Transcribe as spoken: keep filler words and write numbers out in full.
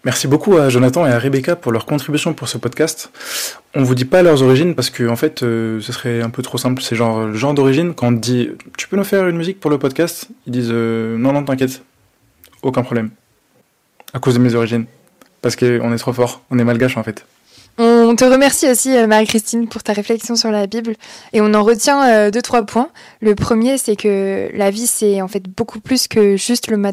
Merci beaucoup à Jonathan et à Rebecca pour leur contribution pour ce podcast. On vous dit pas leurs origines parce que en fait, euh, ce serait un peu trop simple. C'est genre le genre d'origine. Quand on te dit, tu peux nous faire une musique pour le podcast, ils disent euh, non non t'inquiète, aucun problème. À cause de mes origines, parce qu'on est trop fort, on est malgache en fait. On te remercie aussi, Marie-Christine, pour ta réflexion sur la Bible. Et on en retient euh, deux, trois points. Le premier, c'est que la vie, c'est en fait beaucoup plus que juste le